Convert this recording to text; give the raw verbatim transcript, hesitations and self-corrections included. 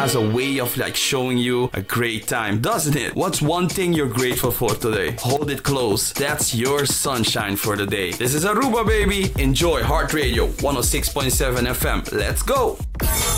has a way of like showing you a great time, doesn't it? What's one thing you're grateful for today? Hold it close. That's your sunshine for the day. This is Aruba, baby. Enjoy Heart Radio one oh six point seven F M. Let's go.